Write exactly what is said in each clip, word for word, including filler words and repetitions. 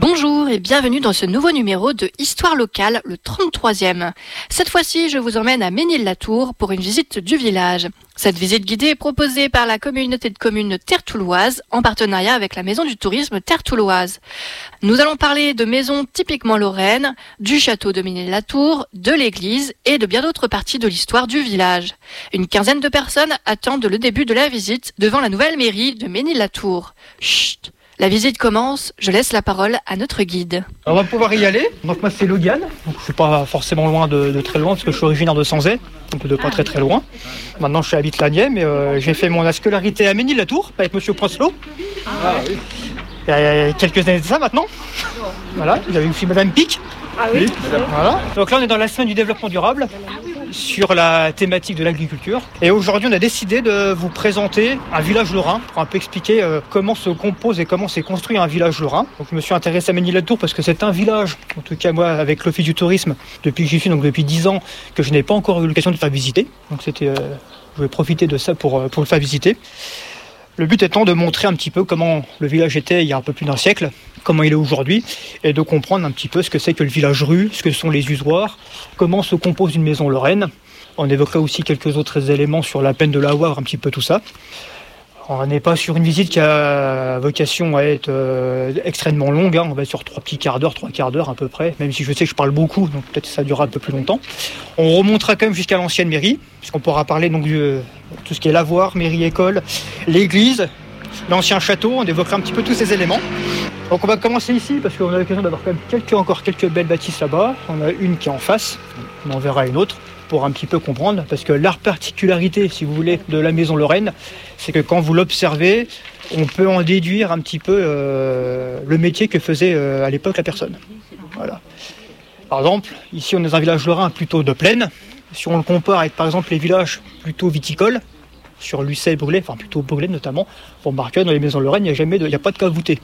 Bonjour et bienvenue dans ce nouveau numéro de Histoire locale, le trente-troisième. Cette fois-ci, je vous emmène à Ménil-la-Tour pour une visite du village. Cette visite guidée est proposée par la communauté de communes Terre-Touloise en partenariat avec la Maison du Tourisme Terre-Touloise. Nous allons parler de maisons typiquement lorraines, du château de Ménil-la-Tour, de l'église et de bien d'autres parties de l'histoire du village. Une quinzaine de personnes attendent le début de la visite devant la nouvelle mairie de Ménil-la-Tour. Chut! La visite commence, je laisse la parole à notre guide. On va pouvoir y aller. Donc moi c'est Logan, donc je suis pas forcément loin de, de très loin parce que je suis originaire de Sanzay, donc de pas très très loin. Maintenant je suis habite Lagné, mais euh, j'ai fait mon scolarité à Ménil-la-Tour avec Monsieur Princelot. Ah, oui. Il y a quelques années de ça maintenant. Voilà, j'avais aussi Madame Pic. Ah oui. Voilà. Donc là on est dans la semaine du développement durable sur la thématique de l'agriculture. Et aujourd'hui on a décidé de vous présenter un village lorrain pour un peu expliquer euh, comment se compose et comment s'est construit un village lorrain. Donc je me suis intéressé à Ménil-la-Tour parce que c'est un village, en tout cas moi avec l'Office du tourisme, depuis que j'y suis, donc depuis dix ans, que je n'ai pas encore eu l'occasion de faire visiter. Donc c'était, euh, je vais profiter de ça pour, pour le faire visiter. Le but étant de montrer un petit peu comment le village était il y a un peu plus d'un siècle, comment il est aujourd'hui, et de comprendre un petit peu ce que c'est que le village rue, ce que sont les usoirs, comment se compose une maison lorraine. On évoquera aussi quelques autres éléments sur la peine de l'avoir, un petit peu tout ça. On n'est pas sur une visite qui a vocation à être euh, extrêmement longue, hein. On va être sur trois petits quarts d'heure, trois quarts d'heure à peu près, même si je sais que je parle beaucoup, donc peut-être que ça durera un peu plus longtemps. On remontera quand même jusqu'à l'ancienne mairie, puisqu'on pourra parler donc de tout ce qui est lavoir, mairie, école, l'église, l'ancien château, on évoquera un petit peu tous ces éléments. Donc on va commencer ici, parce qu'on a l'occasion d'avoir quand même quelques, encore quelques belles bâtisses là-bas. On a une qui est en face, on en verra une autre, pour un petit peu comprendre, parce que la particularité, si vous voulez, de la maison lorraine, c'est que quand vous l'observez, on peut en déduire un petit peu euh, le métier que faisait euh, à l'époque la personne. Voilà. Par exemple, ici on est dans un village lorrain plutôt de plaine. Si on le compare avec par exemple les villages plutôt viticoles, sur Lucé et Brulay, enfin plutôt Brulay notamment, vous remarquez dans les maisons lorraines, il n'y a jamais de, il n'y a pas de cave voûtée.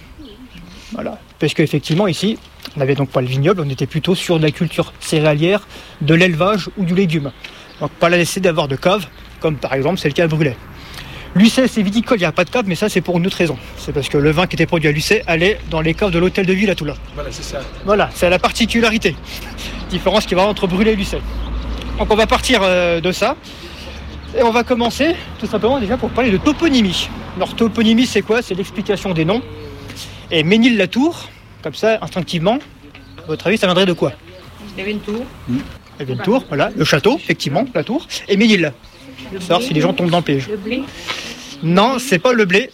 Voilà. Parce qu'effectivement ici, on n'avait donc pas le vignoble, on était plutôt sur de la culture céréalière, de l'élevage ou du légume. Donc pas la laisser d'avoir de cave, comme par exemple c'est le cas à Brulay. Lucé, c'est viticole, il n'y a pas de cave, mais ça c'est pour une autre raison. C'est parce que le vin qui était produit à Lucé allait dans les caves de l'hôtel de ville à Toulon. Voilà, c'est ça. Voilà, c'est la particularité. Différence qu'il va y avoir entre Brulay et Lucé. Donc on va partir euh, de ça. Et on va commencer tout simplement déjà pour parler de toponymie. Alors toponymie c'est quoi? C'est l'explication des noms. Et Ménil-la-Tour, comme ça, instinctivement, à votre avis, ça viendrait de quoi? Il y avait une tour. Mmh. Il y avait une tour, voilà, le château, effectivement, la tour, et Ménil. Pour savoir si les gens tombent dans le piège. Le blé. Non, c'est pas le blé.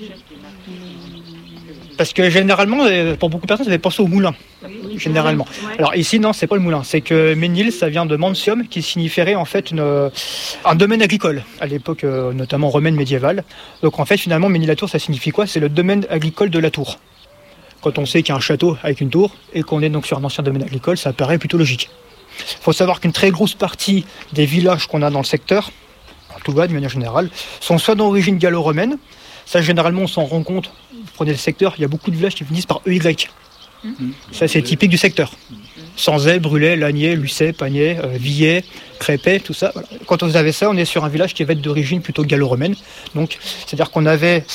Parce que généralement, pour beaucoup de personnes, ça fait penser au moulin. Généralement. Alors ici, non, c'est pas le moulin. C'est que Ménil, ça vient de Mansium, qui signifierait en fait une, un domaine agricole, à l'époque euh, notamment romaine médiévale. Donc en fait, finalement, Ménil-la-Tour, ça signifie quoi? C'est le domaine agricole de la tour. Quand on sait qu'il y a un château avec une tour, et qu'on est donc sur un ancien domaine agricole, ça paraît plutôt logique. Il faut savoir qu'une très grosse partie des villages qu'on a dans le secteur, en tout cas de manière générale, sont soit d'origine gallo-romaine. Ça, généralement, on s'en rend compte. Vous prenez le secteur, il y a beaucoup de villages qui finissent par E Y. Ça, c'est typique du secteur. Sanzay, Brulay, Lagné, Lucé, Pagné, euh, Villers, Crépet, tout ça. Voilà. Quand vous avez ça, on est sur un village qui va être d'origine plutôt gallo-romaine. Donc, c'est-à-dire qu'on avait